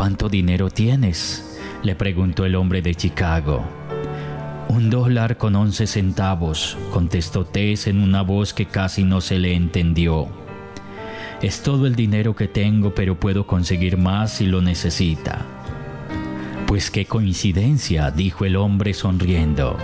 ¿Cuánto dinero tienes?, le preguntó el hombre de Chicago. $1.11, contestó Tess en una voz que casi no se le entendió. Es todo el dinero que tengo, pero puedo conseguir más si lo necesita. Pues qué coincidencia, dijo el hombre sonriendo.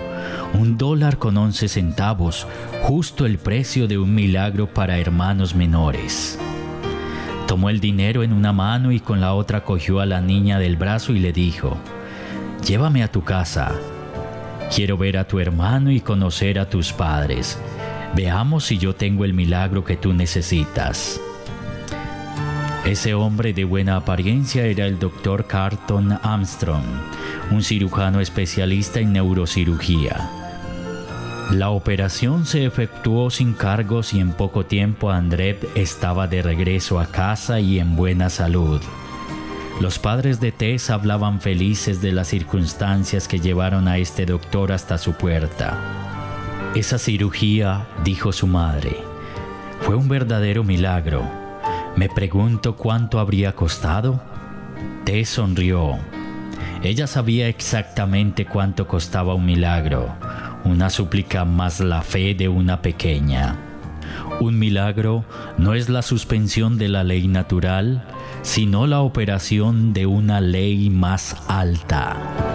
$1.11, justo el precio de un milagro para hermanos menores. Tomó el dinero en una mano y con la otra cogió a la niña del brazo y le dijo: llévame a tu casa. Quiero ver a tu hermano y conocer a tus padres. Veamos si yo tengo el milagro que tú necesitas. Ese hombre de buena apariencia era el Dr. Carlton Armstrong, un cirujano especialista en neurocirugía. La operación se efectuó sin cargos y en poco tiempo Andrew estaba de regreso a casa y en buena salud. Los padres de Tess hablaban felices de las circunstancias que llevaron a este doctor hasta su puerta. Esa cirugía, dijo su madre, fue un verdadero milagro. Me pregunto cuánto habría costado. Tess sonrió. Ella sabía exactamente cuánto costaba un milagro, una súplica más la fe de una pequeña. Un milagro no es la suspensión de la ley natural, sino la operación de una ley más alta.